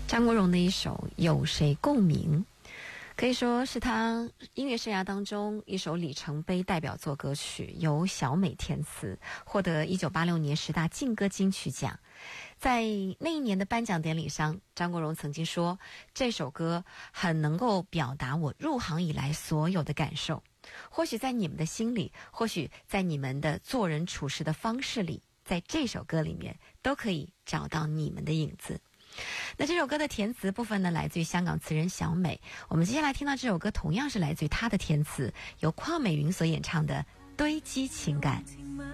张国荣的一首《有谁共鸣》，可以说是他音乐生涯当中一首里程碑代表作歌曲，由小美填词，获得1986年10大劲歌金曲奖。在那一年的颁奖典礼上，张国荣曾经说，这首歌很能够表达我入行以来所有的感受。或许在你们的心里，或许在你们的做人处事的方式里，在这首歌里面都可以找到你们的影子。那这首歌的填词部分呢，来自于香港词人小美。我们接下来听到这首歌同样是来自于她的填词，由邝美云所演唱的《堆积情感》。